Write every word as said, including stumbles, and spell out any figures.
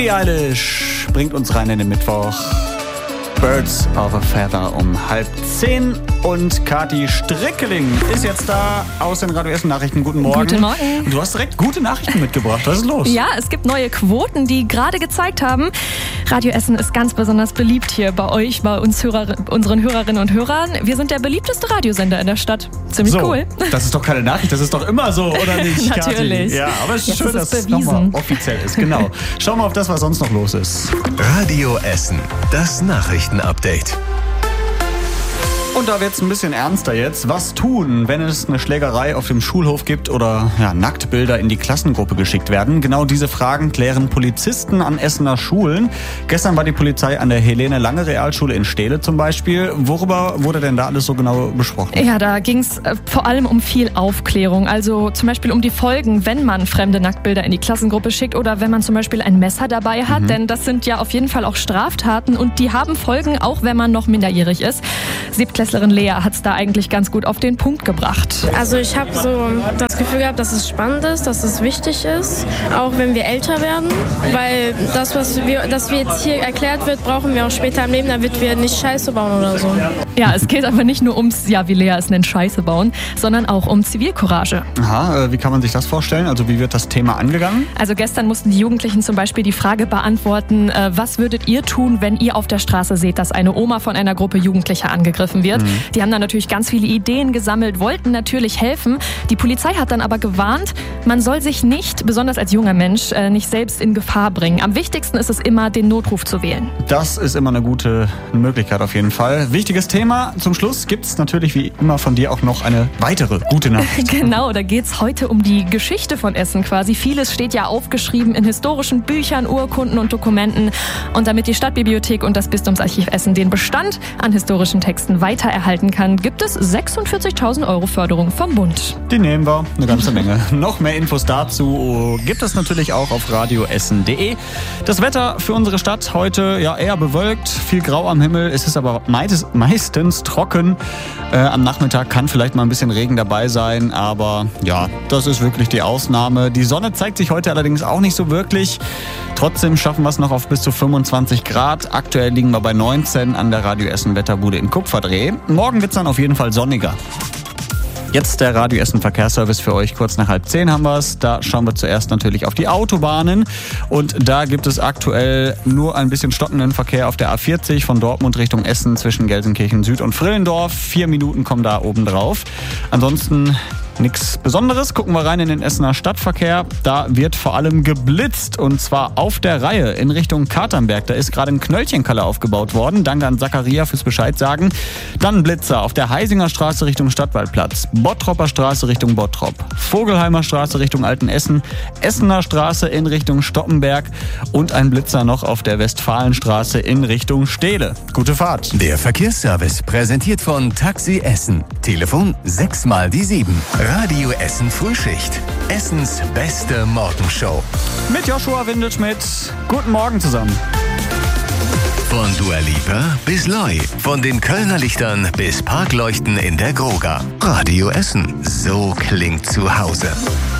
Billie Eilish bringt uns rein in den Mittwoch. Birds of a Feather um halb zehn. Und Kathi Strickeling ist jetzt da aus den Radio Essen Nachrichten. Guten Morgen. Guten Morgen. Du hast direkt gute Nachrichten mitgebracht. Was ist los? Ja, es gibt neue Quoten, die gerade gezeigt haben, Radio Essen ist ganz besonders beliebt hier bei euch, bei uns Hörer, unseren Hörerinnen und Hörern. Wir sind der beliebteste Radiosender in der Stadt. Ziemlich so, cool. Das ist doch keine Nachricht, das ist doch immer so, oder nicht, Kathi? Natürlich. Ja, aber es ist Jetzt schön, ist es dass es bewiesen. nochmal offiziell ist. Genau. Schauen wir auf das, was sonst noch los ist. Radio Essen, das Nachrichtenupdate. Und da wird es ein bisschen ernster jetzt. Was tun, wenn es eine Schlägerei auf dem Schulhof gibt oder ja, Nacktbilder in die Klassengruppe geschickt werden? Genau diese Fragen klären Polizisten an Essener Schulen. Gestern war die Polizei an der Helene-Lange-Realschule in Steele zum Beispiel. Worüber wurde denn da alles so genau besprochen? Ja, da ging es äh, vor allem um viel Aufklärung. Also zum Beispiel um die Folgen, wenn man fremde Nacktbilder in die Klassengruppe schickt oder wenn man zum Beispiel ein Messer dabei hat. Mhm. Denn das sind ja auf jeden Fall auch Straftaten und die haben Folgen, auch wenn man noch minderjährig ist. Siebtklässlerin Lea hat es da eigentlich ganz gut auf den Punkt gebracht. Also ich habe so das Gefühl gehabt, dass es spannend ist, dass es wichtig ist, auch wenn wir älter werden. Weil das, was wir, das wir jetzt hier erklärt wird, brauchen wir auch später im Leben, damit wir nicht Scheiße bauen oder so. Ja, es geht aber nicht nur ums, ja, wie Lea es nennt, Scheiße bauen, sondern auch um Zivilcourage. Aha, wie kann man sich das vorstellen? Also wie wird das Thema angegangen? Also gestern mussten die Jugendlichen zum Beispiel die Frage beantworten, äh, was würdet ihr tun, wenn ihr auf der Straße seht, dass eine Oma von einer Gruppe Jugendlicher angegriffen wird? Mhm. Die haben dann natürlich ganz viele Ideen gesammelt, wollten natürlich helfen. Die Polizei hat dann aber gewarnt, man soll sich nicht, besonders als junger Mensch, äh, nicht selbst in Gefahr bringen. Am wichtigsten ist es immer, den Notruf zu wählen. Das ist immer eine gute Möglichkeit auf jeden Fall. Wichtiges Thema. Zum Schluss gibt es natürlich wie immer von dir auch noch eine weitere gute Nachricht. Genau, da geht es heute um die Geschichte von Essen quasi. Vieles steht ja aufgeschrieben in historischen Büchern, Urkunden und Dokumenten. Und damit die Stadtbibliothek und das Bistumsarchiv Essen den Bestand an historischen Texten weiter erhalten kann, gibt es sechsundvierzigtausend Euro Förderung vom Bund. Die nehmen wir, eine ganze Menge. Noch mehr Infos dazu gibt es natürlich auch auf radioessen punkt de. Das Wetter für unsere Stadt heute ja eher bewölkt, viel grau am Himmel. Es ist aber meist, meistens trocken. Äh, am Nachmittag kann vielleicht mal ein bisschen Regen dabei sein, aber ja, das ist wirklich die Ausnahme. Die Sonne zeigt sich heute allerdings auch nicht so wirklich. Trotzdem schaffen wir es noch auf bis zu fünfundzwanzig Grad. Aktuell liegen wir bei neunzehn an der Radio Essen Wetterbude in Kupferdreh. Morgen wird es dann auf jeden Fall sonniger. Jetzt der Radio Essen Verkehrsservice für euch. Kurz nach halb zehn haben wir es. Da schauen wir zuerst natürlich auf die Autobahnen. Und da gibt es aktuell nur ein bisschen stockenden Verkehr auf der A vierzig von Dortmund Richtung Essen zwischen Gelsenkirchen Süd und Frillendorf. Vier Minuten kommen da oben drauf. Ansonsten nichts Besonderes. Gucken wir rein in den Essener Stadtverkehr. Da wird vor allem geblitzt und zwar auf der Reihe in Richtung Katernberg. Da ist gerade ein Knöllchenkalle aufgebaut worden. Danke an Zacharia fürs Bescheid sagen. Dann Blitzer auf der Heisinger Straße Richtung Stadtwaldplatz, Bottropper Straße Richtung Bottrop, Vogelheimer Straße Richtung Altenessen, Essener Straße in Richtung Stoppenberg und ein Blitzer noch auf der Westfalenstraße in Richtung Steele. Gute Fahrt. Der Verkehrsservice präsentiert von Taxi Essen. Telefon sechs mal die sieben. Radio Essen Frühschicht. Essens beste Morgenshow. Mit Joshua Windelschmidt. Guten Morgen zusammen. Von Dua Lipa bis Loi. Von den Kölner Lichtern bis Parkleuchten in der Groga. Radio Essen. So klingt zu Hause.